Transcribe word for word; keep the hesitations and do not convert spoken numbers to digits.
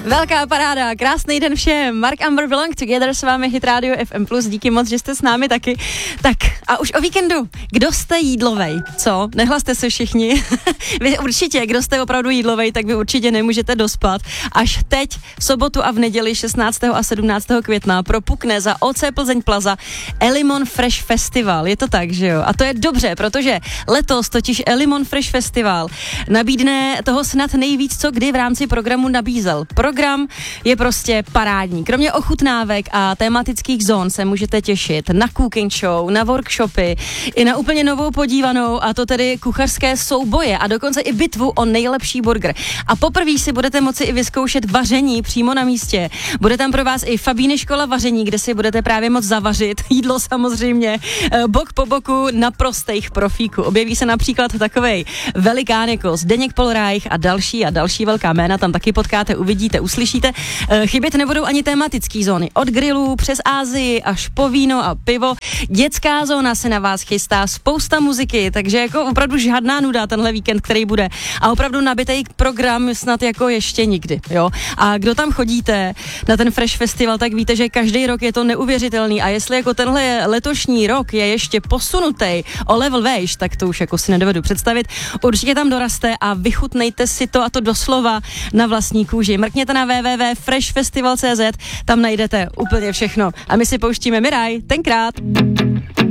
Velká paráda, krásný den všem. Mark Amber Belong Together s vámi Hit Radio F M plus, díky moc, že jste s námi taky. Tak a už o víkendu, kdo jste jídlovej, co? Nehlaste se všichni. Vy určitě, kdo jste opravdu jídlovej, tak vy určitě nemůžete dospat. Až teď, v sobotu a v neděli šestnáctého a sedmnáctého května propukne za O C Plzeň Plaza Elimon Fresh Festival. Je to tak, že jo? A to je dobře, protože letos totiž Elimon Fresh Festival nabídne toho snad nejvíc, co kdy v rámci programu nabízel. Program je prostě parádní. Kromě ochutnávek a tematických zón se můžete těšit na cooking show, na workshopy, i na úplně novou podívanou, a to tedy kuchařské souboje a dokonce i bitvu o nejlepší burger. A poprvé si budete moci i vyzkoušet vaření přímo na místě. Bude tam pro vás i Fabíny škola vaření, kde si budete právě moc zavařit. Jídlo samozřejmě, bok po boku naprostých profíků. Objeví se například takovej velikán jako Zdeněk Polreich a další a další velká jména, tam taky potkáte, uvidíte, uslyšíte. Chybět nebudou ani tematické zóny. Od grillů přes Asii až po víno a pivo. Dětská zóna se na vás chystá, spousta muziky, takže jako opravdu žádná nuda tenhle víkend, který bude. A opravdu nabitej program snad jako ještě nikdy, jo. A kdo tam chodíte na ten Fresh Festival, tak víte, že každý rok je to neuvěřitelný, a jestli jako tenhle letošní rok je ještě posunutý o level vejš, tak to už jako si nedovedu představit. Určitě tam doraste a vychutnejte si to, a to doslova na vlastní kůži. Mrkněte na w w w tečka fresh festival tečka c z, tam najdete úplně všechno. A my si pouštíme Miraj, tenkrát.